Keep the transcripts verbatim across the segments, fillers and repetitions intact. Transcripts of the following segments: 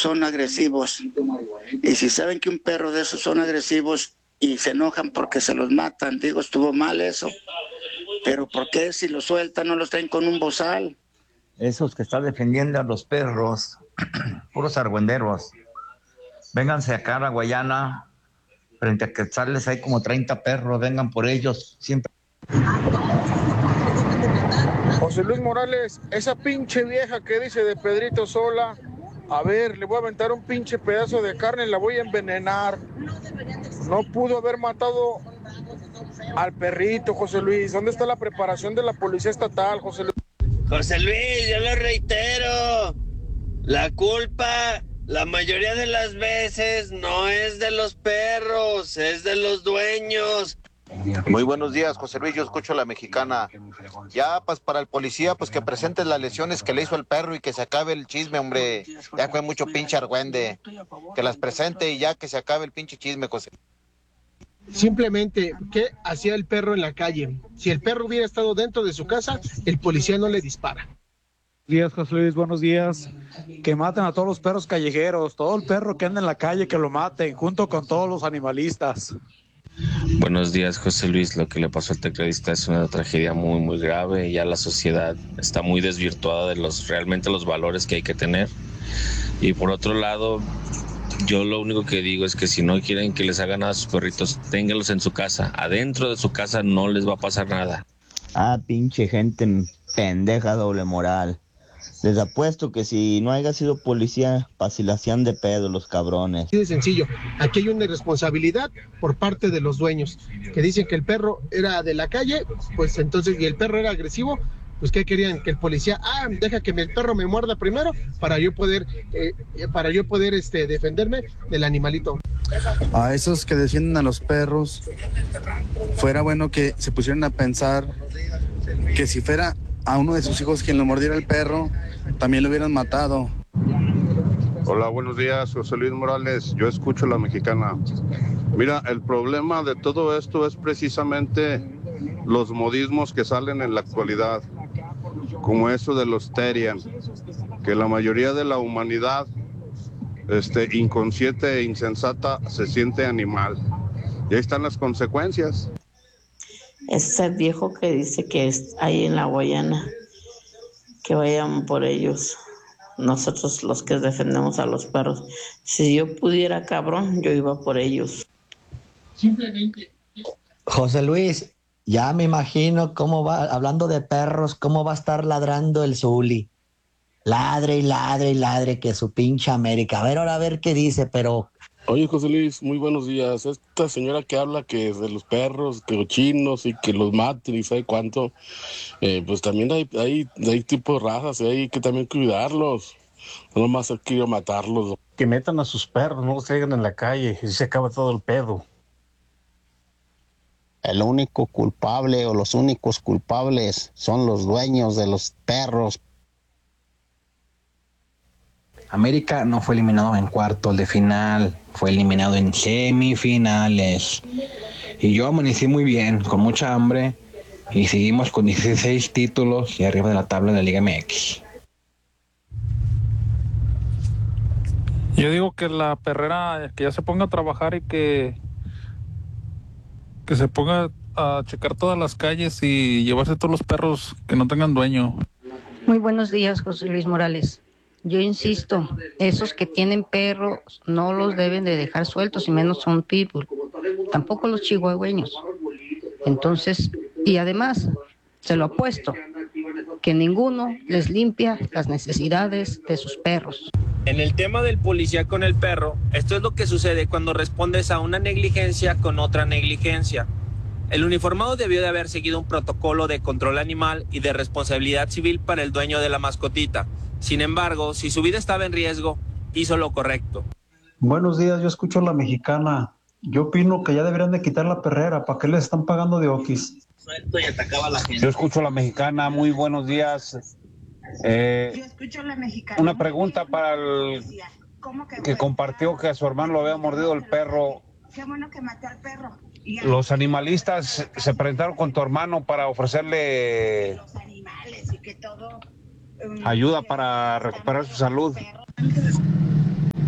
son agresivos. Y si saben que un perro de esos son agresivos y se enojan porque se los matan, digo, estuvo mal eso. Pero ¿por qué si los sueltan no los traen con un bozal? Esos que están defendiendo a los perros, puros argüenderos. Vénganse acá a la Guayana, frente a Quetzales hay como treinta perros, vengan por ellos, siempre. José Luis Morales, esa pinche vieja que dice de Pedrito Sola, a ver, le voy a aventar un pinche pedazo de carne y la voy a envenenar. No pudo haber matado al perrito, José Luis. ¿Dónde está la preparación de la policía estatal, José Luis? José Luis, yo lo reitero, la culpa la mayoría de las veces no es de los perros, es de los dueños. Muy buenos días, José Luis, yo escucho La Mexicana. Ya, pues para el policía, pues que presentes las lesiones que le hizo el perro y que se acabe el chisme, hombre. Ya fue mucho pinche argüende. Que las presente y ya que se acabe el pinche chisme, José. Simplemente, ¿qué hacía el perro en la calle? Si el perro hubiera estado dentro de su casa, el policía no le dispara. Buenos días, José Luis, buenos días. Que maten a todos los perros callejeros, todo el perro que anda en la calle, que lo maten, junto con todos los animalistas. Buenos días, José Luis. Lo que le pasó al tecladista es una tragedia muy, muy grave. Ya la sociedad está muy desvirtuada de los realmente los valores que hay que tener. Y por otro lado, yo lo único que digo es que si no quieren que les hagan nada a sus perritos, ténganlos en su casa. Adentro de su casa no les va a pasar nada. Ah, pinche gente pendeja, doble moral. Les apuesto que si no haya sido policía, pacilación de pedo los cabrones. Así de sencillo, aquí hay una irresponsabilidad por parte de los dueños, que dicen que el perro era de la calle, pues entonces, y el perro era agresivo, pues ¿qué querían? Que el policía, ah, deja que el perro me muerda primero, para yo poder, eh, para yo poder este, defenderme del animalito. A esos que defienden a los perros, fuera bueno que se pusieran a pensar que si fuera a uno de sus hijos quien lo mordiera el perro, también lo hubieran matado. Hola, buenos días, José Luis Morales, yo escucho La Mexicana. Mira, el problema de todo esto es precisamente los modismos que salen en la actualidad, como eso de los Terian, que la mayoría de la humanidad este, inconsciente e insensata se siente animal. Y ahí están las consecuencias. Ese viejo que dice que hay en la Guayana, que vayan por ellos, nosotros los que defendemos a los perros. Si yo pudiera, cabrón, yo iba por ellos. Simplemente. José Luis, ya me imagino cómo va, hablando de perros, cómo va a estar ladrando el Zuli. Ladre y ladre y ladre que su pinche América. A ver, ahora a ver qué dice, pero... Oye, José Luis, muy buenos días. Esta señora que habla que es de los perros, que los chinos y que los maten y sabe cuánto, eh, pues también hay, hay, hay tipos de razas, y hay que también cuidarlos. No nomás hay que matarlos. Que metan a sus perros, no los traigan en la calle, y se acaba todo el pedo. El único culpable o los únicos culpables son los dueños de los perros. América no fue eliminado en cuartos de final, fue eliminado en semifinales. Y yo amanecí muy bien, con mucha hambre, y seguimos con dieciséis títulos y arriba de la tabla de la Liga M X. Yo digo que la perrera, que ya se ponga a trabajar y que, que se ponga a checar todas las calles y llevarse todos los perros que no tengan dueño. Muy buenos días, José Luis Morales. Yo insisto, esos que tienen perros no los deben de dejar sueltos, y menos son pitbull. Tampoco los chihuahueños. Entonces, y además, se lo apuesto, que ninguno les limpia las necesidades de sus perros. En el tema del policía con el perro, esto es lo que sucede cuando respondes a una negligencia con otra negligencia. El uniformado debió de haber seguido un protocolo de control animal y de responsabilidad civil para el dueño de la mascotita. Sin embargo, si su vida estaba en riesgo, hizo lo correcto. Buenos días, yo escucho La Mexicana. Yo opino que ya deberían de quitar la perrera. ¿Para qué les están pagando de oquis? Yo escucho La Mexicana. Muy buenos días. Eh, yo escucho La Mexicana. Una pregunta para el que, que compartió que a su hermano lo había mordido el perro. Qué bueno que maté al perro. Los animalistas se presentaron con tu hermano para ofrecerle los animales y que todo, um, ayuda para recuperar su salud.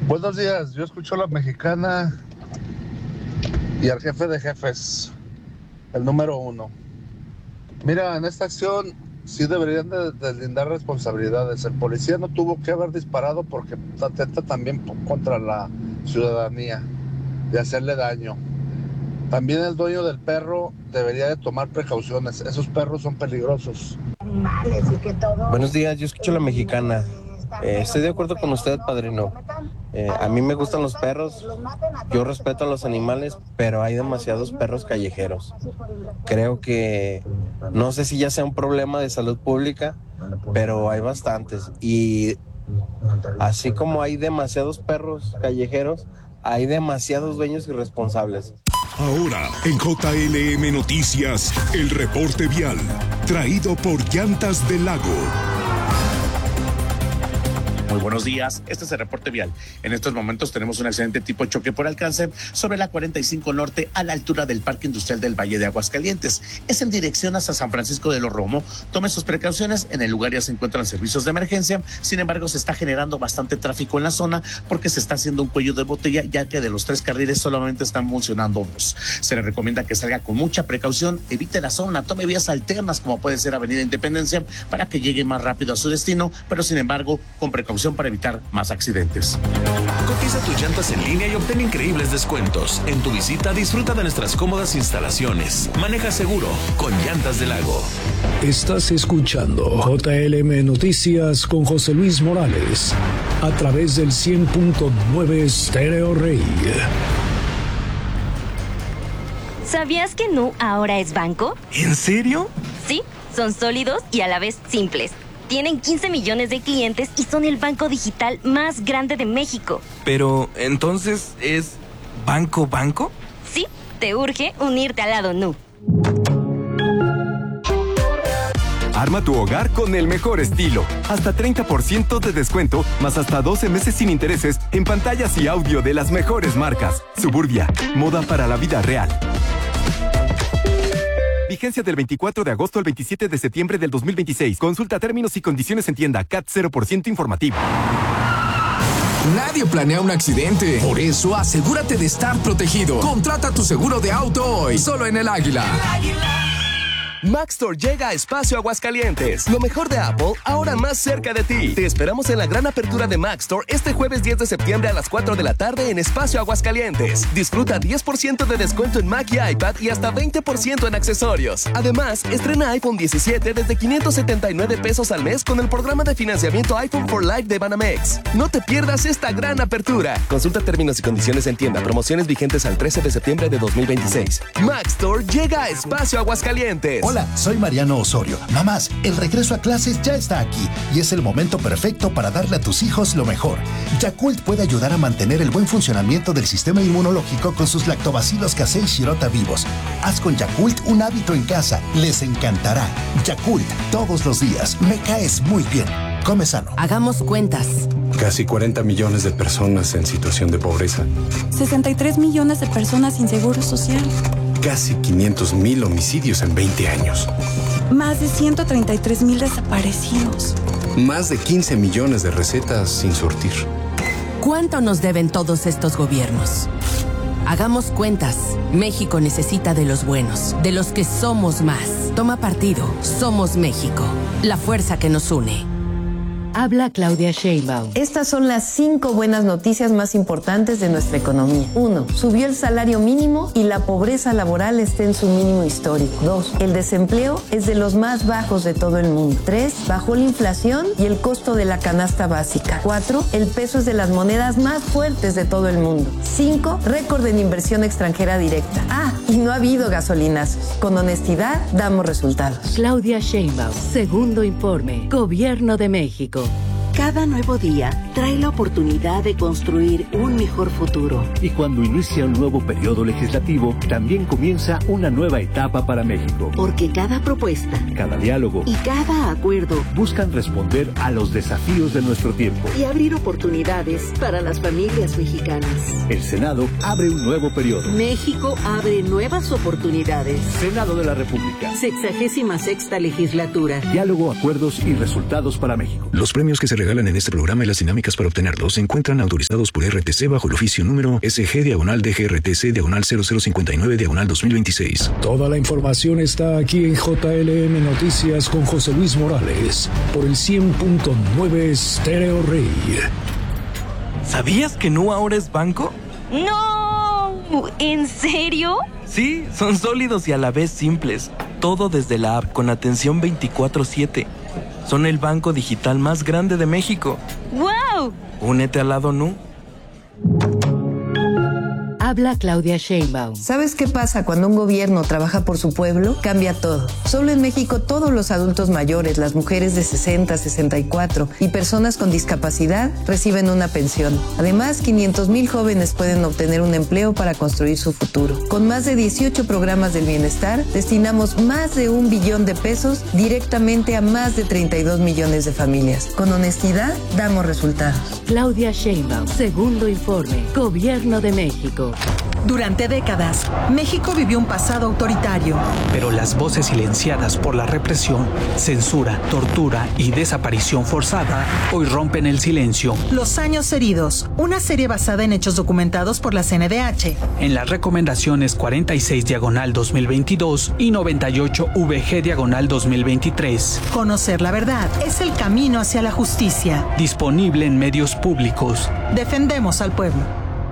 Buenos días, yo escucho a la mexicana y al jefe de jefes, el número uno. Mira, en esta acción sí deberían de deslindar responsabilidades. El policía no tuvo que haber disparado porque atenta también contra la ciudadanía, de hacerle daño. También el dueño del perro debería de tomar precauciones. Esos perros son peligrosos. Buenos días, yo escucho a la mexicana. Eh, estoy de acuerdo con usted, padrino. Eh, a mí me gustan los perros, yo respeto a los animales, pero hay demasiados perros callejeros. Creo que, no sé si ya sea un problema de salud pública, pero hay bastantes. Y así como hay demasiados perros callejeros, hay demasiados dueños irresponsables. Ahora, en J L M Noticias, el reporte vial, traído por Llantas del Lago. Muy buenos días, este es el reporte vial. En estos momentos tenemos un accidente tipo choque por alcance sobre la cuarenta y cinco Norte a la altura del Parque Industrial del Valle de Aguascalientes. Es en dirección hacia San Francisco de los Romo. Tome sus precauciones, en el lugar ya se encuentran servicios de emergencia. Sin embargo, se está generando bastante tráfico en la zona porque se está haciendo un cuello de botella, ya que de los tres carriles solamente están funcionando dos. Se le recomienda que salga con mucha precaución, evite la zona, tome vías alternas como puede ser Avenida Independencia para que llegue más rápido a su destino, pero sin embargo, con precaución para evitar más accidentes. Cotiza tus llantas en línea y obtén increíbles descuentos. En tu visita disfruta de nuestras cómodas instalaciones. Maneja seguro con Llantas del Lago. Estás escuchando J L M Noticias con José Luis Morales a través del cien punto nueve Stereo Rey. ¿Sabías que Nu ahora es banco? ¿En serio? Sí, son sólidos y a la vez simples. Tienen quince millones de clientes y son el banco digital más grande de México. Pero, ¿entonces es banco banco? Sí, te urge unirte al lado Nu. Arma tu hogar con el mejor estilo. Hasta treinta por ciento de descuento, más hasta doce meses sin intereses en pantallas y audio de las mejores marcas. Suburbia, moda para la vida real. Vigencia del veinticuatro de agosto al veintisiete de septiembre del dos mil veintiséis. Consulta términos y condiciones en tienda. C A T cero por ciento informativo. Nadie planea un accidente. Por eso, asegúrate de estar protegido. Contrata tu seguro de auto hoy. Solo en El Águila. El Águila. Maxtor llega a Espacio Aguascalientes. Lo mejor de Apple, ahora más cerca de ti. Te esperamos en la gran apertura de Maxtor este jueves diez de septiembre a las cuatro de la tarde en Espacio Aguascalientes. Disfruta diez por ciento de descuento en Mac y iPad y hasta veinte por ciento en accesorios. Además, estrena iPhone diecisiete desde quinientos setenta y nueve pesos al mes con el programa de financiamiento iPhone for Life de Banamex. No te pierdas esta gran apertura. Consulta términos y condiciones en tienda. Promociones vigentes al trece de septiembre de dos mil veintiséis. Maxtor llega a Espacio Aguascalientes. Hola, soy Mariano Osorio. Mamás, el regreso a clases ya está aquí y es el momento perfecto para darle a tus hijos lo mejor. Yakult puede ayudar a mantener el buen funcionamiento del sistema inmunológico con sus lactobacilos casei shirota vivos. Haz con Yakult un hábito en casa. Les encantará. Yakult, todos los días. Me caes muy bien. Come sano. Hagamos cuentas. Casi cuarenta millones de personas en situación de pobreza. sesenta y tres millones de personas sin seguro social. Casi quinientos mil homicidios en veinte años. Más de ciento treinta y tres mil desaparecidos. Más de quince millones de recetas sin surtir. ¿Cuánto nos deben todos estos gobiernos? Hagamos cuentas. México necesita de los buenos, de los que somos más. Toma partido. Somos México. La fuerza que nos une. Habla Claudia Sheinbaum. Estas son las cinco buenas noticias más importantes de nuestra economía. Uno, subió el salario mínimo y la pobreza laboral está en su mínimo histórico. Dos, el desempleo es de los más bajos de todo el mundo. Tres, bajó la inflación y el costo de la canasta básica. Cuatro, el peso es de las monedas más fuertes de todo el mundo. Cinco, récord en inversión extranjera directa. Ah, y no ha habido gasolinazos. Con honestidad, damos resultados. Claudia Sheinbaum, segundo informe, Gobierno de México. Cada nuevo día trae la oportunidad de construir un mejor futuro. Y cuando inicia un nuevo periodo legislativo, también comienza una nueva etapa para México. Porque cada propuesta, cada diálogo y cada acuerdo buscan responder a los desafíos de nuestro tiempo y abrir oportunidades para las familias mexicanas. El Senado abre un nuevo periodo. México abre nuevas oportunidades. Senado de la República. Sexagésima sexta legislatura. Diálogo, acuerdos y resultados para México. Los premios que se regalan regalan en este programa y las dinámicas para obtenerlos se encuentran autorizados por R T C bajo el oficio número S G diagonal D G R T C diagonal cero cero cincuenta y nueve diagonal dos mil veintiséis. Toda la información está aquí en J L M Noticias con José Luis Morales por el cien punto nueve Stereo Rey. ¿Sabías que Nu ahora es banco? ¡No! ¿En serio? Sí, son sólidos y a la vez simples. Todo desde la app con atención veinticuatro siete. Son el banco digital más grande de México. ¡Wow! Únete al lado Nu. Habla Claudia Sheinbaum. ¿Sabes qué pasa cuando un gobierno trabaja por su pueblo? Cambia todo. Solo en México todos los adultos mayores, las mujeres de sesenta, sesenta y cuatro y personas con discapacidad reciben una pensión. Además, quinientos mil jóvenes pueden obtener un empleo para construir su futuro. Con más de dieciocho programas del bienestar, destinamos más de un billón de pesos directamente a más de treinta y dos millones de familias. Con honestidad, damos resultados. Claudia Sheinbaum, segundo informe, Gobierno de México. Durante décadas, México vivió un pasado autoritario. Pero las voces silenciadas por la represión, censura, tortura y desaparición forzada hoy rompen el silencio. Los años heridos, una serie basada en hechos documentados por la C N D H. En las recomendaciones cuarenta y seis diagonal dos mil veintidós y noventa y ocho V G diagonal dos mil veintitrés. Conocer la verdad es el camino hacia la justicia. Disponible en medios públicos. Defendemos al pueblo.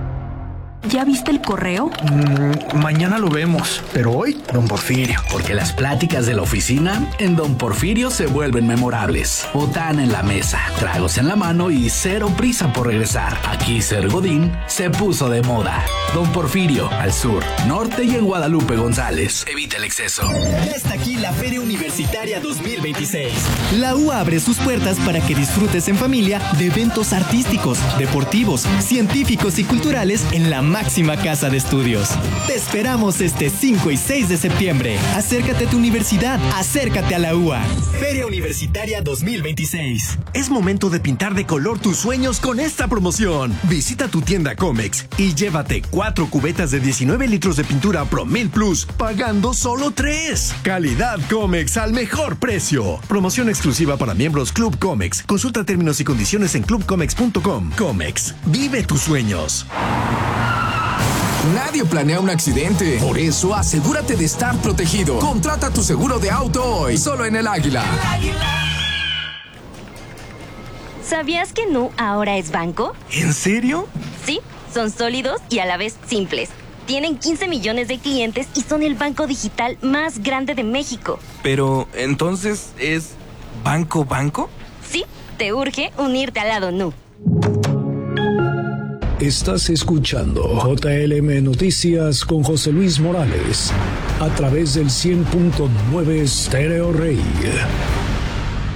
¿Ya viste el correo? Mm, mañana lo vemos, pero hoy, don Porfirio. Porque las pláticas de la oficina en don Porfirio se vuelven memorables. Botana en la mesa, tragos en la mano y cero prisa por regresar. Aquí ser godín se puso de moda. Don Porfirio, al sur, norte y en Guadalupe González. Evita el exceso. Ya está aquí la Feria Universitaria dos mil veintiséis. La U A abre sus puertas para que disfrutes en familia de eventos artísticos, deportivos, científicos y culturales en la máxima casa de estudios. Te esperamos este cinco y seis de septiembre. Acércate a tu universidad, acércate a la U A. Feria Universitaria dos mil veintiséis. Es momento de pintar de color tus sueños con esta promoción. Visita tu tienda Comex y llévate cuatro cubetas de diecinueve litros de pintura Promil Plus, pagando solo tres. Calidad Comex al mejor precio. Promoción exclusiva para miembros Club Comex. Consulta términos y condiciones en club comex punto com. Comex, vive tus sueños. Nadie planea un accidente. Por eso, asegúrate de estar protegido. Contrata tu seguro de auto hoy, solo en El Águila. ¿Sabías que Nu ahora es banco? ¿En serio? Sí, son sólidos y a la vez simples. Tienen quince millones de clientes y son el banco digital más grande de México. Pero, ¿entonces es banco banco? Sí, te urge unirte al lado Nu. Estás escuchando J L M Noticias con José Luis Morales a través del cien punto nueve Stereo Rey.